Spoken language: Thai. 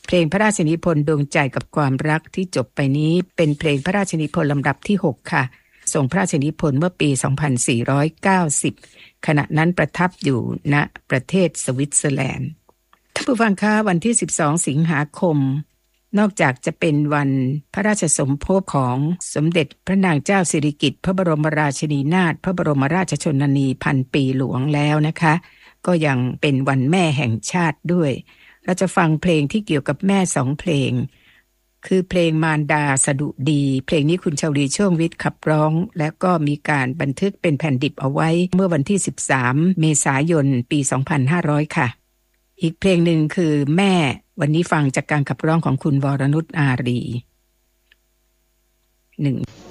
เพลงพระราชนิพนธ์ดวงใจกับความรักที่จบไปนี้เป็นเพลงพระราชนิพนธ์ลำดับที่6ค่ะทรงพระราชนิพนธ์เมื่อปี 2490 ขณะนั้นประทับอยู่ณประเทศสวิตเซอร์แลนด์ท่านผู้ฟังคะวันที่12สิงหาคมนอกจากจะเป็นวันพระราชสมภพของสมเด็จพระนางเจ้าสิริกิติ์พระบรมราชินีนาถพระบรมราชชนนีพันปีหลวงแล้วนะคะก็ยังเป็นวันแม่แห่งชาติด้วยเราจะฟังเพลงที่เกี่ยวกับแม่2เพลงคือเพลงมารดาสดุดีเพลงนี้คุณชาวลีช่วงวิทย์ขับร้องและก็มีการบันทึกเป็นแผ่นดิบเอาไว้เมื่อวันที่13เมษายนปี2500ค่ะอีกเพลงหนึ่งคือแม่วันนี้ฟังจากการขับร้องของคุณวรนุชอารี1